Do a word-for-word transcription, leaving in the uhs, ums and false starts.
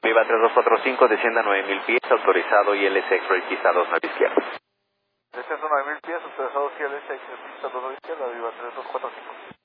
Viva tres dos cuatro cinco, descienda nueve mil pies, autorizado I L seis, pista dos nueve izquierda. Descenso nueve mil pies, autorizado I L seis, pista dos nueve izquierda, Viva tres dos cuatro cinco.